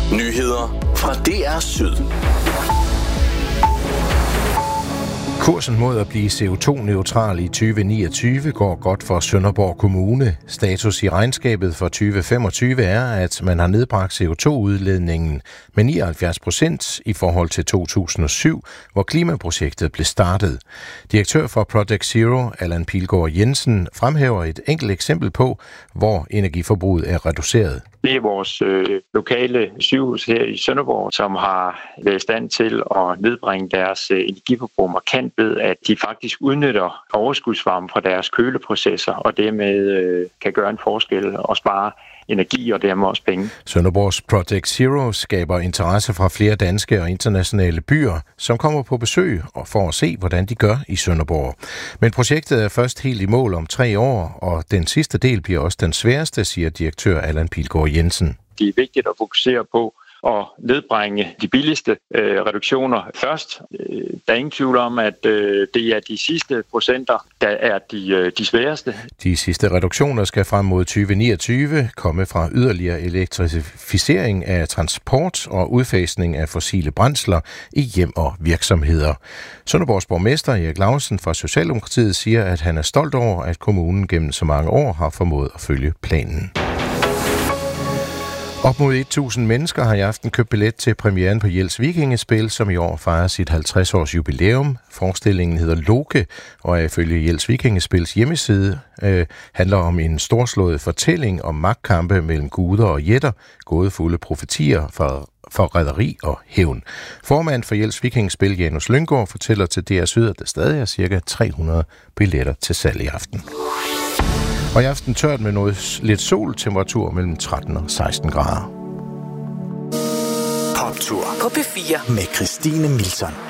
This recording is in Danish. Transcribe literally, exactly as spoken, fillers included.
Nyheder fra D R Syd. Kursen mod at blive C O to neutral i tyve niogtyve går godt for Sønderborg Kommune. Status i regnskabet for tyve femogtyve er, at man har nedbragt C O to udledningen med nioghalvfjerds procent i forhold til to tusind og syv, hvor klimaprojektet blev startet. Direktør for Project Zero, Allan Pilgaard Jensen, fremhæver et enkelt eksempel på, hvor energiforbruget er reduceret. Det er vores øh, lokale sygehus her i Sønderborg, som har været i stand til at nedbringe deres øh, energiforbrug markant ved, at de faktisk udnytter overskudsvarme fra deres køleprocesser, og dermed øh, kan gøre en forskel og spare energi og dermed også penge. Sønderborgs Project Zero skaber interesse fra flere danske og internationale byer, som kommer på besøg og for at se, hvordan de gør i Sønderborg. Men projektet er først helt i mål om tre år, og den sidste del bliver også den sværeste, siger direktør Allan Pilgaard Jensen. Det er vigtigt at fokusere på og nedbringe de billigste øh, reduktioner først. Øh, der er ingen tvivl om, at øh, det er de sidste procenter, der er de, øh, de sværeste. De sidste reduktioner skal frem mod tyve niogtyve komme fra yderligere elektrificering af transport og udfasning af fossile brændsler i hjem og virksomheder. Sønderborgs borgmester Erik Lausen fra Socialdemokratiet siger, at han er stolt over, at kommunen gennem så mange år har formået at følge planen. Op mod tusind mennesker har i aften købt billet til premieren på Jels Vikingespil, som i år fejrer sit halvtreds års jubilæum. Forestillingen hedder Loke, og er ifølge Jels Vikingespils hjemmeside øh, handler om en storslået fortælling om magtkampe mellem guder og jætter, gådefulde profetier for forræderi og hævn. Formand for Jels Vikingespil, Janus Lynggaard, fortæller til D R Syd, at der stadig er ca. tre hundrede billetter til salg i aften. Og i aften tørt med noget lidt sol, temperatur mellem tretten og seksten grader. Poptur på P fire med Christine Milton.